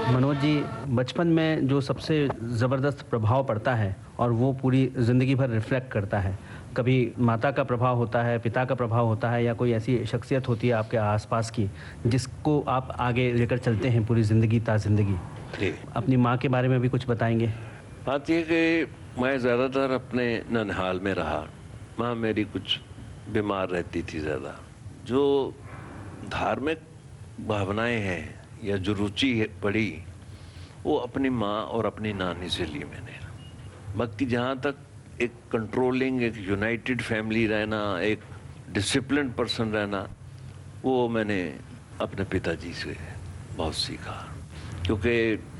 मनोज जी, बचपन में जो सबसे ज़बरदस्त प्रभाव पड़ता है और वो पूरी ज़िंदगी भर रिफ्लेक्ट करता है, कभी माता का प्रभाव होता है, पिता का प्रभाव होता है, या कोई ऐसी शख्सियत होती है आपके आसपास की जिसको आप आगे लेकर चलते हैं पूरी ज़िंदगी ज़िंदगी। जी। अपनी माँ के बारे में भी कुछ बताएंगे? बात ये कि मैं ज़्यादातर अपने ननिहाल में रहा। माँ मेरी कुछ बीमार रहती थी ज़्यादा। जो धार्मिक भावनाएं हैं या जो रुचि है पड़ी, वो अपनी माँ और अपनी नानी से ली मैंने। बाकी जहाँ तक एक कंट्रोलिंग, एक यूनाइटेड फैमिली रहना, एक डिसिप्लिन पर्सन रहना, वो मैंने अपने पिताजी से बहुत सीखा। क्योंकि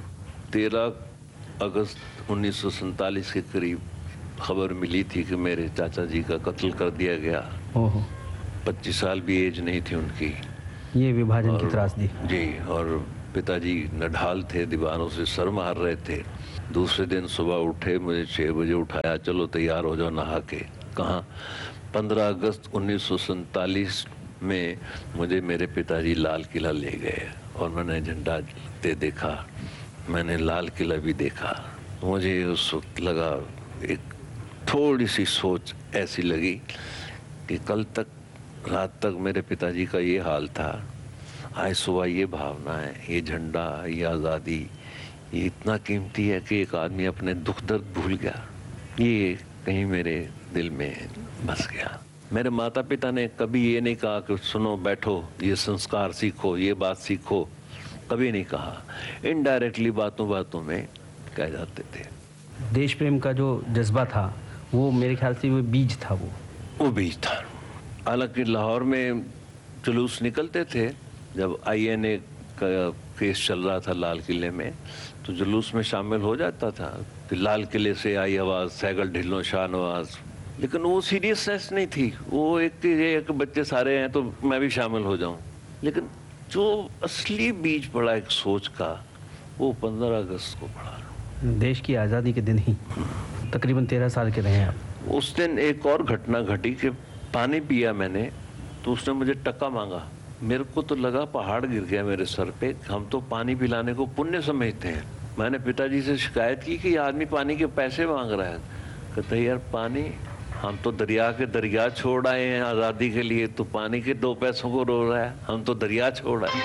13 अगस्त 1947 के करीब खबर मिली थी कि मेरे चाचा जी का कत्ल कर दिया गया। ओहो। 25 साल भी एज नहीं थी उनकी। ये विभाजन की त्रासदी। जी। और पिताजी नढाल थे, दीवारों से सर मार रहे थे। दूसरे दिन सुबह उठे, मुझे 6 बजे उठाया, चलो तैयार हो जाओ नहा के। कहाँ? 15 अगस्त 1947 में मुझे मेरे पिताजी लाल किला ले गए और मैंने झंडा लेते देखा। मैंने लाल किला भी देखा। मुझे उस वक्त लगा, एक थोड़ी सी सोच ऐसी लगी कि कल तक रात तक मेरे पिताजी का ये हाल था, आज सुबह ये भावना है, ये झंडा, ये आज़ादी, ये इतना कीमती है कि एक आदमी अपने दुख दर्द भूल गया। ये कहीं मेरे दिल में बस गया। मेरे माता पिता ने कभी ये नहीं कहा कि सुनो बैठो, ये संस्कार सीखो, ये बात सीखो, कभी नहीं कहा। इनडायरेक्टली बातों बातों में कह जाते थे। देश प्रेम का जो जज्बा था वो मेरे ख्याल से वो बीज था। वो बीज था। हालांकि लाहौर में जुलूस निकलते थे, जब INA का केस चल रहा था लाल किले में, तो जुलूस में शामिल हो जाता था कि लाल किले से आई आवाज़, सैगल ढिल्लो शाहनवाज। लेकिन वो सीरियसनेस नहीं थी, वो एक बच्चे सारे हैं तो मैं भी शामिल हो जाऊं। लेकिन जो असली बीज पड़ा एक सोच का, वो 15 अगस्त को पड़ा। देश की आज़ादी के दिन ही तकरीबन 13 साल के रहे हैं आप। उस दिन एक और घटना घटी कि पानी पिया मैंने, तो उसने मुझे टका मांगा। मेरे को तो लगा पहाड़ गिर गया मेरे सर पे। हम तो पानी पिलाने को पुण्य समझते हैं। मैंने पिताजी से शिकायत की कि ये आदमी पानी के पैसे मांग रहा है। कहते यार, पानी हम तो दरिया के दरिया छोड़ आए हैं आज़ादी के लिए, तो पानी के 2 पैसों को रो रहा है, हम तो दरिया छोड़ आए।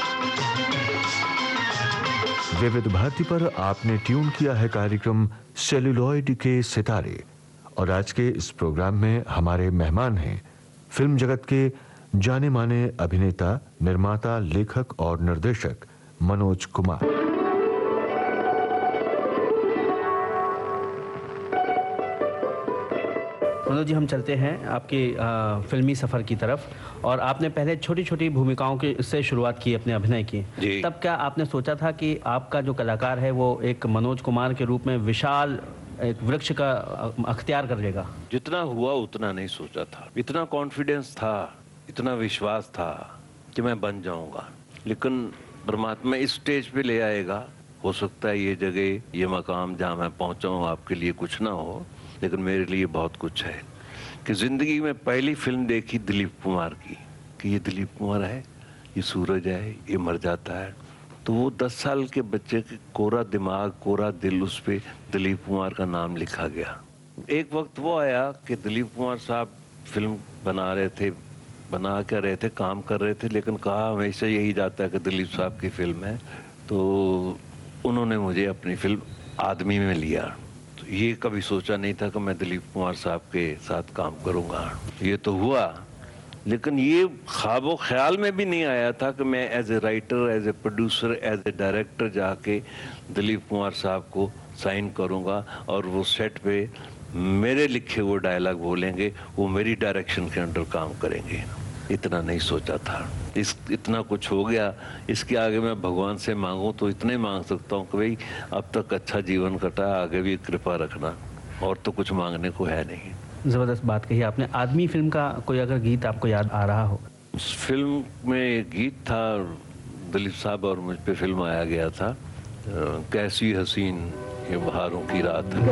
विविध भारती पर आपने ट्यून किया है कार्यक्रम सेलुलॉइड के सितारे, और आज के इस प्रोग्राम में हमारे मेहमान हैं फिल्म जगत के जाने माने अभिनेता, निर्माता, लेखक और निर्देशक मनोज कुमार। मनोज जी, हम चलते हैं आपके फिल्मी सफ़र की तरफ। और आपने पहले छोटी छोटी भूमिकाओं के से शुरुआत की अपने अभिनय की। तब क्या आपने सोचा था कि आपका जो कलाकार है वो एक मनोज कुमार के रूप में विशाल एक वृक्ष का अख्तियार कर लेगा? जितना हुआ उतना नहीं सोचा था। इतना कॉन्फिडेंस था, इतना विश्वास था कि मैं बन जाऊंगा। लेकिन परमात्मा इस स्टेज पे ले आएगा। हो सकता है ये जगह, ये मकाम जहाँ मैं पहुँचा हूँ आपके लिए कुछ ना हो, लेकिन मेरे लिए बहुत कुछ है। कि जिंदगी में पहली फिल्म देखी दिलीप कुमार की, कि ये दिलीप कुमार है, ये सूरज है, ये मर जाता है। तो वो 10 साल के बच्चे के कोरा दिमाग, कोरा दिल, उस पे दिलीप कुमार का नाम लिखा गया। एक वक्त वो आया कि दिलीप कुमार साहब फिल्म बना रहे थे, बना कर रहे थे, काम कर रहे थे, लेकिन कहा हमेशा यही जाता है कि दिलीप साहब की फिल्म है। तो उन्होंने मुझे अपनी फिल्म आदमी में लिया। तो ये कभी सोचा नहीं था कि मैं दिलीप कुमार साहब के साथ काम करूँगा। ये तो हुआ, लेकिन ये ख्वाबो ख्याल में भी नहीं आया था कि मैं as a writer, as a producer, as a director जाके दिलीप कुमार साहब को साइन करूँगा और वो सेट पे मेरे लिखे हुए डायलॉग बोलेंगे, वो मेरी डायरेक्शन के अंडर काम करेंगे। इतना नहीं सोचा था। इतना कुछ हो गया। इसके आगे मैं भगवान से मांगूं तो इतने मांग सकता हूँ कि भाई अब तक अच्छा जीवन कटा, आगे भी कृपा रखना, और तो कुछ मांगने को है नहीं। ज़बरदस्त बात कही आपने। आदमी फिल्म का कोई अगर गीत आपको याद आ रहा हो? उस फिल्म में एक गीत था, दिलीप साहब और मुझ पे फिल्म आया गया था, कैसी हसीन ये बहारों की रात है।